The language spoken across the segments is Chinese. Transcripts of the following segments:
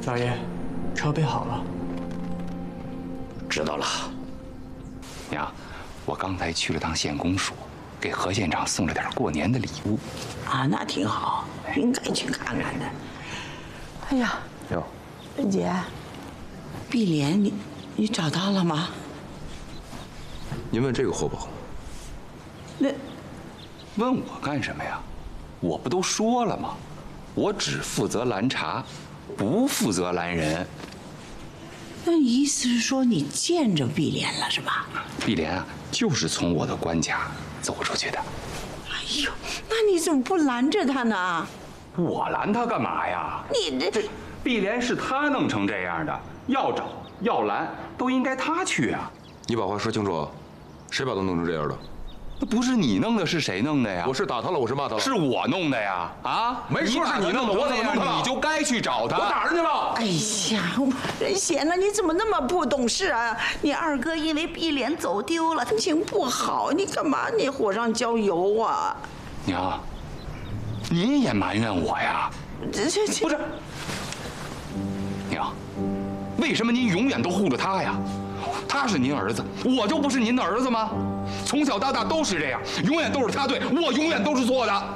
老爷，车备好了。 知道了。娘，我刚才去了趟县公署，给何县长送了点过年的礼物。 啊，那挺好，应该去看看的。哎呀， 哟， 文姐，碧莲，你找到了吗？ 您问这个货不好。 那问我干什么呀？我不都说了吗？我只负责拦查，不负责拦人。 那你意思是说你见着碧莲了是吧？ 碧莲啊，就是从我的关卡走出去的。 哎呦，那你怎么不拦着她呢？ 我拦他干嘛呀？ 你这碧莲是他弄成这样的，要找要拦都应该他去啊。 你把话说清楚啊！谁把他弄成这样的？ 那不是你弄的，是谁弄的呀？ 我是打他了，我是骂他了。 是我弄的呀！啊， 没说是你弄的，我怎么弄的？ 你就该去找他。 我打人去了。 哎呀，任贤呢？你怎么那么不懂事啊？你二哥因为碧莲走丢了，心情不好，你干嘛你火上浇油啊？ 娘，您也埋怨我呀？ 这不是，娘，为什么您永远都护着他呀？他是您儿子，我就不是您的儿子吗？从小到大都是这样，永远都是他对，我永远都是错的。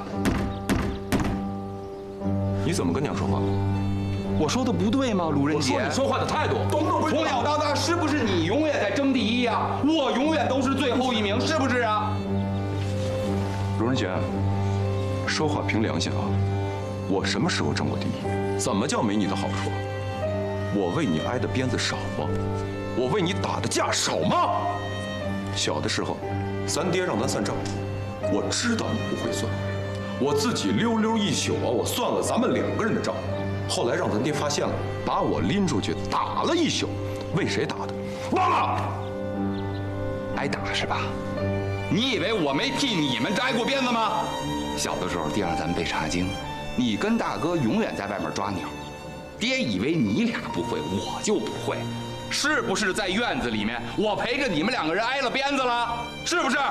你怎么跟娘说话？ 我说的不对吗，卢仁杰？ 我说你说话的态度，懂不懂？ 从小到大，是不是你永远在争第一呀？我永远都是最后一名，是不是啊？ 卢仁贤，说话凭良心啊！我什么时候争过第一？怎么叫没你的好处？我为你挨的鞭子少吗？我为你打的架少吗？小的时候，咱爹让咱算账，我知道你不会算，我自己溜溜一宿啊，我算了咱们2个人的账。后来让咱爹发现了，把我拎出去打了一宿，为谁打的？忘了？ 挨打是吧？你以为我没替你们挨过鞭子吗？小的时候，爹让咱们背茶经，你跟大哥永远在外面抓鸟，爹以为你俩不会，我就不会。是不是在院子里面，我陪着你们2个人挨了鞭子了？是不是？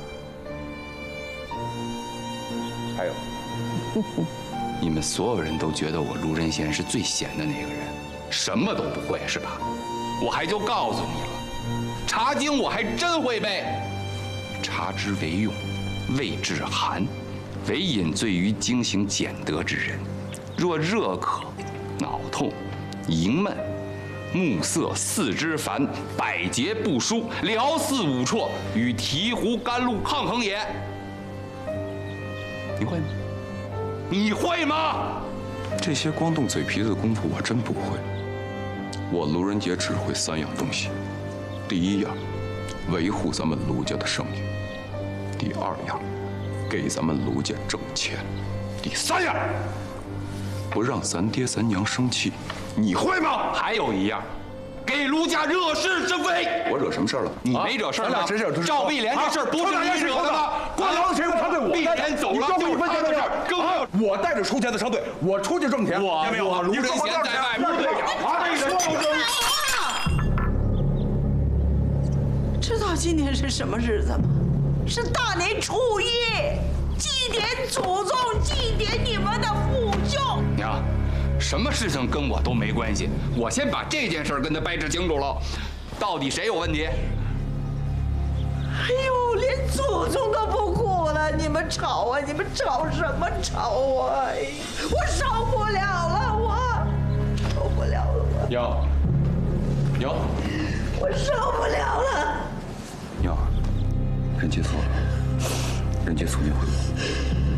还有，你们所有人都觉得我卢仁贤是最闲的那个人，什么都不会是吧？我还就告诉你了，茶经我还真会背。茶之为用，谓之寒，唯饮醉于经行俭德之人。若热渴、脑痛、营闷、目涩、四肢烦、百节不舒、辽四五绰，与醍醐甘露抗衡也。你会吗？你会吗？ 这些光动嘴皮子的功夫我真不会。我卢仁杰只会3样东西：第1样，维护咱们卢家的声誉；第2样，给咱们卢家挣钱；第3样，不让咱爹咱娘生气。你会吗？ 还有1样，给卢家惹是生非。 我惹什么事儿了？ 你没惹事儿吗？赵碧莲这事儿不是你惹的吗？ 光阳谁会插队？ 碧莲走了就是他的事儿，更没有。 我带着出钱的插队，我出去挣钱。 我卢仁贤在外面队长。 知道今天是什么日子吗？是大年初一，祭奠祖宗，祭奠你们的父兄。 娘，什么事情跟我都没关系，我先把这件事跟他掰扯清楚了，到底谁有问题？ 哎呦，连祖宗都不顾了，你们吵啊！你们吵什么吵啊？我受不了了，我受不了了， 娘， 我受不了了。 娘，人杰错了，人杰从命回国。